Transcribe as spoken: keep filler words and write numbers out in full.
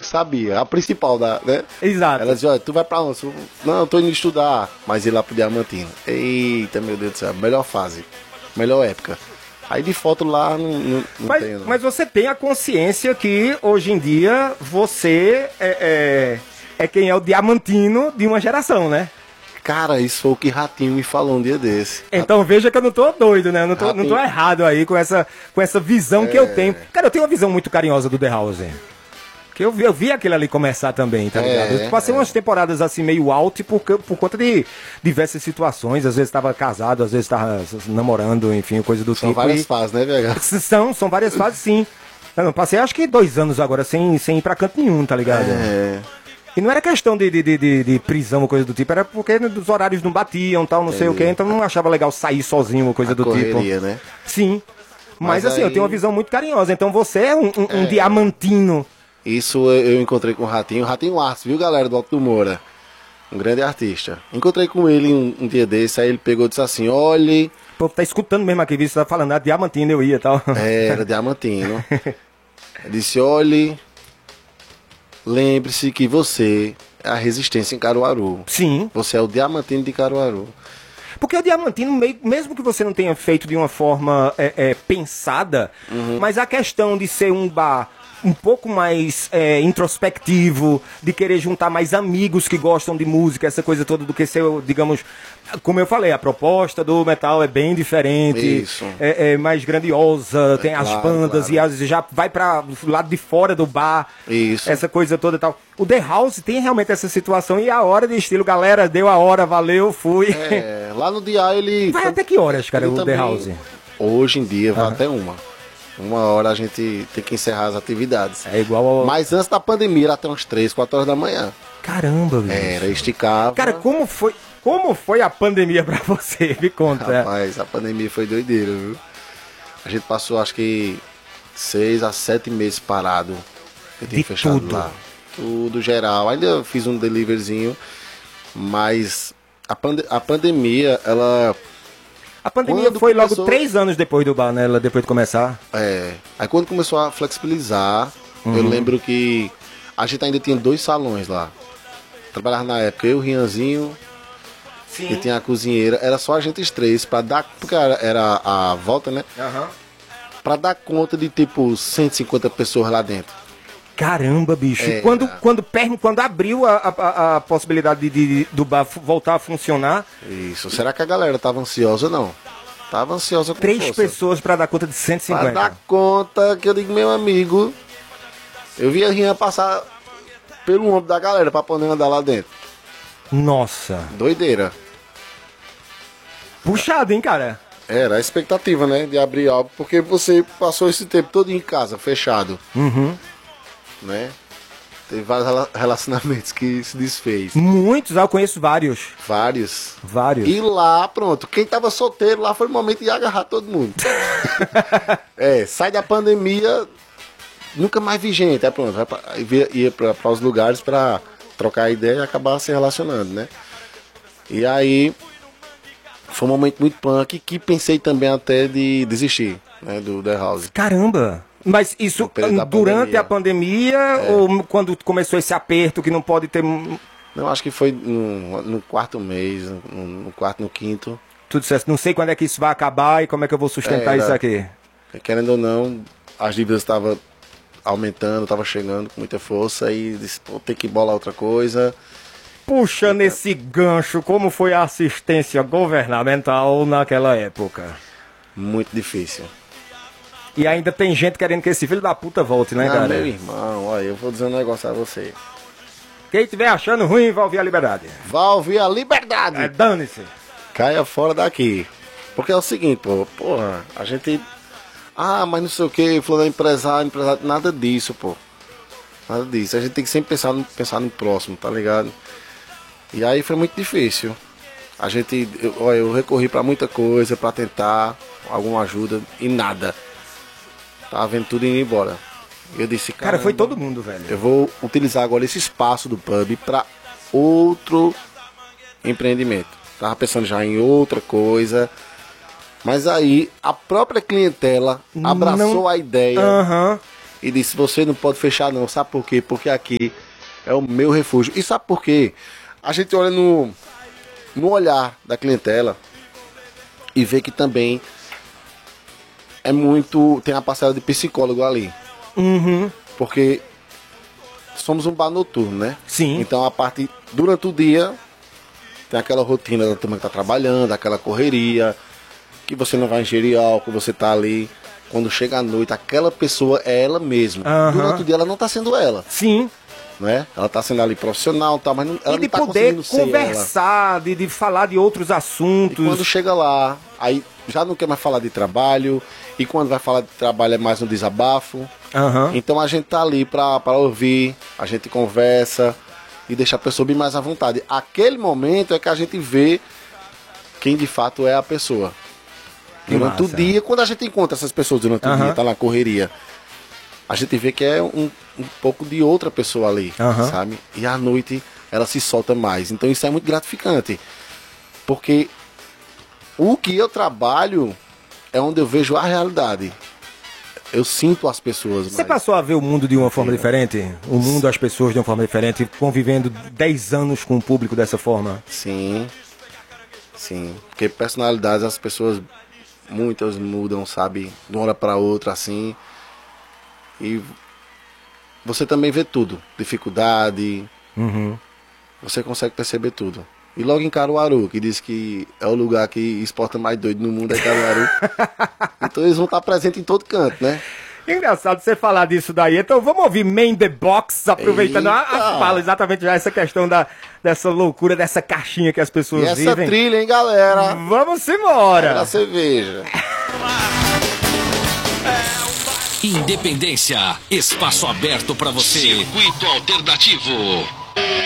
sabia, a principal da, né? Exato. Ela dizia, olha, tu vai pra onde? Eu, não, eu tô indo estudar, mas ir lá pro Diamantino. Eita, meu Deus do céu, melhor fase, melhor época. Aí de foto lá não, não, não mas, tem, não. Mas você tem a consciência que hoje em dia você é, é, é quem é o Diamantino de uma geração, né? Cara, isso foi o que Ratinho me falou um dia desse. Então veja que eu não tô doido, né? Eu não tô, não tô errado aí com essa, com essa visão é... que eu tenho. Cara, eu tenho uma visão muito carinhosa do The House. Que eu vi, eu vi aquele ali começar também, tá ligado? É, eu passei é. umas temporadas assim meio alto por, por conta de diversas situações. Às vezes estava casado, às vezes estava namorando, enfim, coisa do são tipo. São várias e... fases, né, V H? São, são várias fases, sim. Eu passei acho que dois anos agora sem, sem ir pra canto nenhum, tá ligado? É. E não era questão de, de, de, de prisão ou coisa do tipo, era porque os horários não batiam, tal, não é. sei o que, então não achava legal sair sozinho ou coisa A do correria, tipo. Né? Sim. Mas, Mas assim, aí... eu tenho uma visão muito carinhosa. Então você é um, um, é. um diamantino. Isso eu encontrei com o Ratinho, o Ratinho Artes, viu, galera, do Alto do Moura? Um grande artista. Encontrei com ele um, um dia desse, aí ele pegou e disse assim, olhe... O povo tá escutando mesmo aqui, viu? Você tá falando, ah, Diamantino eu ia e tal. É, era Diamantino. Ele disse, olhe, lembre-se que você é a resistência em Caruaru. Sim. Você é o Diamantino de Caruaru. Porque o Diamantino, mesmo que você não tenha feito de uma forma é, é, pensada, uhum. mas a questão de ser um bar um pouco mais é, introspectivo, de querer juntar mais amigos que gostam de música, essa coisa toda, do que ser, digamos, como eu falei, a proposta do metal é bem diferente, Isso. É, é mais grandiosa, é, tem as claro, bandas claro. e as, já vai para o lado de fora do bar, Isso. essa coisa toda e tal. O The House tem realmente essa situação e a hora de estilo, galera, deu a hora, valeu, fui. É, lá no dia ele... Vai até que horas, cara, o também, The House? Hoje em dia vai ah. até uma. Uma hora a gente tem que encerrar as atividades. É igual ao... Mas antes da pandemia era até umas três, quatro horas da manhã. Caramba, bicho. Era, esticava. Cara, como foi, como foi a pandemia pra você? Me conta. Rapaz, a pandemia foi doideira, viu? A gente passou acho que seis a sete meses parado. Eu tinha fechado tudo. lá. Tudo geral. Ainda fiz um deliveryzinho, mas a, pande a pandemia, ela... A pandemia quando foi começou... logo três anos depois do bar, né? Depois de começar. É. Aí quando começou a flexibilizar, uhum. eu lembro que a gente ainda tinha dois salões lá. Trabalhava na época eu, o Rianzinho, Sim. e tinha a cozinheira. Era só a gente os três, pra dar... Porque era a volta, né? Uhum. Pra dar conta de tipo cento e cinquenta pessoas lá dentro. Caramba, bicho. É, quando, quando, quando abriu a, a, a possibilidade de, de, do bar voltar a funcionar... Isso. Será que a galera tava ansiosa ou não? Tava ansiosa com Três força. pessoas pra dar conta de cento e cinquenta. Pra dar conta, que eu digo, meu amigo... Eu vi a Rian passar pelo ombro da galera pra poder andar lá dentro. Nossa. Doideira. Puxado, hein, cara? Era a expectativa, né? De abrir algo. Porque você passou esse tempo todo em casa, fechado. Uhum. Né? Teve vários relacionamentos que se desfez. Muitos, eu conheço vários. Vários. Vários. E lá, pronto, quem tava solteiro lá foi o momento de agarrar todo mundo. É, sai da pandemia, nunca mais vi gente. Aí pronto, vai pra, ia para os lugares para trocar ideia e acabar se relacionando, né? E aí, foi um momento muito punk que pensei também até de desistir, né, do The House. Caramba! Mas isso durante pandemia. a pandemia é. ou quando começou esse aperto que não pode ter... Não, acho que foi no, no quarto mês, no, no quarto, no quinto. Tudo certo. Não sei quando é que isso vai acabar e como é que eu vou sustentar Era, isso aqui. Querendo ou não, as dívidas estavam aumentando, estavam chegando com muita força e disse, pô, tem que bolar outra coisa. Puxando esse gancho, como foi a assistência governamental naquela época? Muito difícil. E ainda tem gente querendo que esse filho da puta volte, né, Não, cara? Meu irmão, olha, eu vou dizer um negócio a você. Quem estiver achando ruim, vai ouvir a liberdade. Vai ouvir a liberdade. É, dane-se. Caia fora daqui. Porque é o seguinte, pô, porra, a gente... Ah, mas não sei o que, falando empresário, empresário, nada disso, pô. Nada disso. A gente tem que sempre pensar no, pensar no próximo, tá ligado? E aí foi muito difícil. A gente, eu, olha, eu recorri pra muita coisa, pra tentar alguma ajuda e nada. Tava vendo tudo indo embora. Eu disse, cara, foi todo mundo, velho. Eu vou utilizar agora esse espaço do pub pra outro empreendimento. Tava pensando já em outra coisa. Mas aí a própria clientela abraçou Não... a ideia. Uhum. e disse, você não pode fechar não, sabe por quê? Porque aqui é o meu refúgio. E sabe por quê? A gente olha no, no olhar da clientela e vê que também é muito, tem a parcela de psicólogo ali. Uhum. Porque somos um bar noturno, né? Sim. Então a parte, durante o dia, tem aquela rotina da turma que tá trabalhando, aquela correria, que você não vai ingerir álcool, você tá ali. Quando chega à noite, aquela pessoa é ela mesma. Uhum. Durante o dia ela não tá sendo ela. Sim. Né? Ela tá sendo ali profissional, tá, mas não, ela E de não tá poder conseguindo ser ela. conversar, de, de falar de outros E assuntos. quando chega lá, aí já não quer mais falar de trabalho. E quando vai falar de trabalho é mais um desabafo. Uhum. Então a gente tá ali pra, pra ouvir, a gente conversa e deixa a pessoa bem mais à vontade. Aquele momento é que a gente vê quem de fato é a pessoa. Que Durante massa. o dia, quando a gente encontra essas pessoas durante o Uhum. dia, tá na correria, a gente vê que é um, um pouco de outra pessoa ali, Uhum. sabe? E à noite ela se solta mais. Então isso é muito gratificante. Porque o que eu trabalho é onde eu vejo a realidade. Eu sinto as pessoas Você mais. passou a ver o mundo de uma forma diferente? O mundo, as pessoas de uma forma diferente, convivendo dez anos com o público dessa forma? Sim. Sim. Porque personalidades as pessoas, muitas mudam, sabe? De uma hora para outra, assim. E você também vê tudo. Dificuldade. Uhum. Você consegue perceber tudo. E logo em Caruaru, que diz que é o lugar que exporta mais doido no mundo, é Caruaru. Então eles vão estar presentes em todo canto, né? Engraçado você falar disso daí. Então vamos ouvir Man the Box, aproveitando a, a Eita! fala exatamente já essa questão da, dessa loucura, dessa caixinha que as pessoas E essa vivem. trilha, hein, galera? Vamos embora! Era cerveja. Independência, espaço aberto para você. Circuito Alternativo.